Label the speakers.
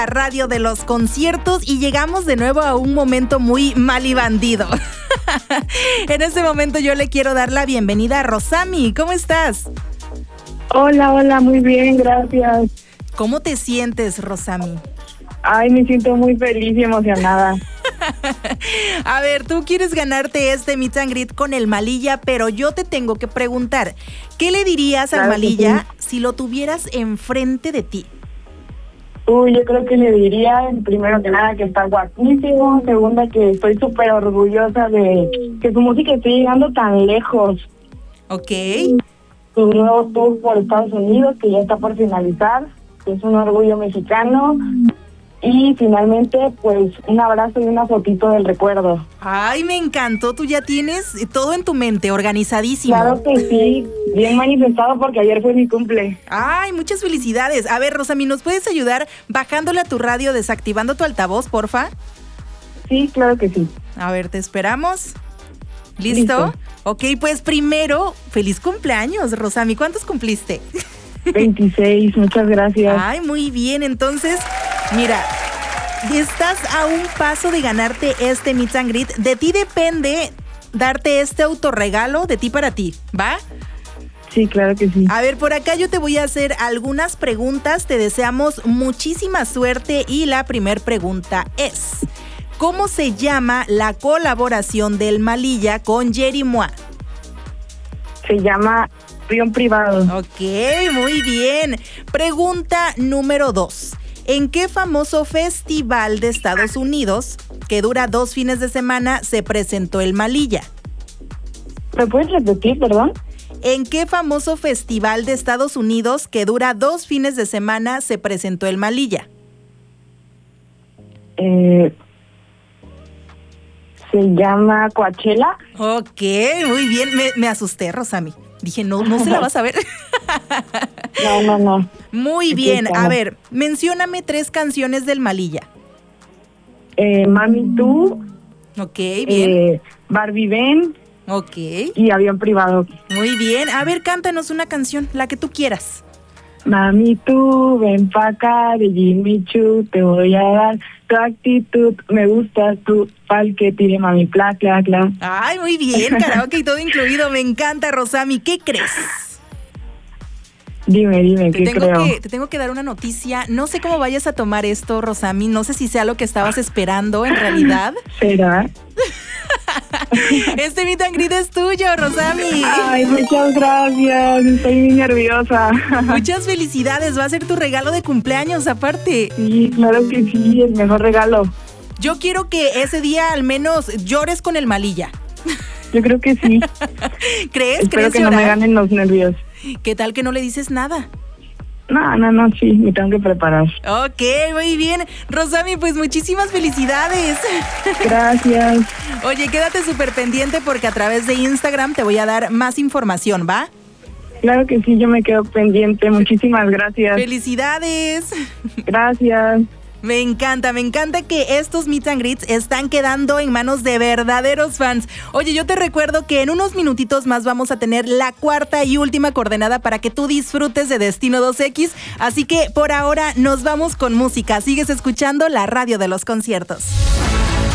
Speaker 1: La radio de los conciertos y llegamos de nuevo a un momento muy mal y bandido. En este momento yo le quiero dar la bienvenida a Rosami. ¿Cómo estás?
Speaker 2: Hola, muy bien, gracias.
Speaker 1: ¿Cómo te sientes, Rosami?
Speaker 2: Ay, me siento muy feliz y emocionada.
Speaker 1: A ver, tú quieres ganarte este meet and greet con el Malilla, pero yo te tengo que preguntar, ¿qué le dirías al Malilla si lo tuvieras enfrente de ti?
Speaker 2: Yo creo que le diría, primero que nada, que está guapísimo. Segunda, que estoy súper orgullosa de que su música esté llegando tan lejos.
Speaker 1: Ok.
Speaker 2: Su nuevo tour por Estados Unidos, que ya está por finalizar, que es un orgullo mexicano. Y finalmente, pues, un abrazo y una fotito del recuerdo.
Speaker 1: Ay, me encantó. Tú ya tienes todo en tu mente, organizadísimo.
Speaker 2: Claro que sí, bien manifestado porque ayer fue mi cumple.
Speaker 1: Ay, muchas felicidades. A ver, Rosami, ¿nos puedes ayudar bajándole a tu radio, desactivando tu altavoz, porfa?
Speaker 2: Sí, claro que sí.
Speaker 1: A ver, te esperamos. ¿Listo? Ok, pues primero, feliz cumpleaños, Rosami. ¿Cuántos cumpliste?
Speaker 2: 26, muchas gracias.
Speaker 1: Ay, muy bien. Entonces, mira, estás a un paso de ganarte este meet and greet. De ti depende darte este autorregalo de ti para ti, ¿va?
Speaker 2: Sí, claro que sí.
Speaker 1: A ver, por acá yo te voy a hacer algunas preguntas. Te deseamos muchísima suerte y la primer pregunta es: ¿cómo se llama la colaboración del Malilla con Yeri Mua?
Speaker 2: Se llama Avión Privado.
Speaker 1: Ok, muy bien. Pregunta número 2. ¿En qué famoso festival de Estados Unidos, que dura 2 fines de semana, se presentó el Malilla?
Speaker 2: ¿Me puedes repetir, perdón?
Speaker 1: ¿En qué famoso festival de Estados Unidos, que dura 2 fines de semana, se presentó el Malilla?
Speaker 2: Se llama Coachella.
Speaker 1: Ok, muy bien. Me asusté, Rosami. Dije, no se la vas a ver.
Speaker 2: No.
Speaker 1: Muy bien. A ver, mencióname 3 canciones del Malilla.
Speaker 2: Mami Tú.
Speaker 1: Ok, bien.
Speaker 2: Barbie Ben.
Speaker 1: Ok.
Speaker 2: Y Avión Privado.
Speaker 1: Muy bien. A ver, cántanos una canción, la que tú quieras.
Speaker 2: Mami Tú, ven pa' acá, de Jimmy Choo, te voy a dar tu actitud, me gusta tú, pa'l que tire mami, pla.
Speaker 1: Ay, muy bien, karaoke y todo incluido. Me encanta, Rosami. ¿Qué crees?
Speaker 2: Dime, ¿qué creo?
Speaker 1: Te tengo que dar una noticia. No sé cómo vayas a tomar esto, Rosami. No sé si sea lo que estabas esperando en realidad.
Speaker 2: ¿Será?
Speaker 1: Este meet and greet es tuyo, Rosami.
Speaker 2: Ay, muchas gracias. Estoy muy nerviosa.
Speaker 1: Muchas felicidades. Va a ser tu regalo de cumpleaños, aparte.
Speaker 2: Sí, claro que sí. El mejor regalo.
Speaker 1: Yo quiero que ese día al menos llores con el Malilla.
Speaker 2: Yo creo que sí.
Speaker 1: ¿Crees?
Speaker 2: Espero
Speaker 1: ¿Crees
Speaker 2: que
Speaker 1: llorar?
Speaker 2: no me ganen los nervios.
Speaker 1: ¿Qué tal que no le dices nada?
Speaker 2: No, sí, me tengo que preparar.
Speaker 1: Ok, muy bien. Rosami, pues muchísimas felicidades.
Speaker 2: Gracias.
Speaker 1: Oye, quédate súper pendiente porque a través de Instagram te voy a dar más información, ¿va?
Speaker 2: Claro que sí, yo me quedo pendiente. Muchísimas gracias.
Speaker 1: ¡Felicidades!
Speaker 2: Gracias.
Speaker 1: Me encanta que estos meet and greets están quedando en manos de verdaderos fans. Oye, yo te recuerdo que en unos minutitos más vamos a tener la 4ª y última coordenada para que tú disfrutes de Destino 2X. Así que por ahora nos vamos con música. Sigues escuchando la radio de los conciertos.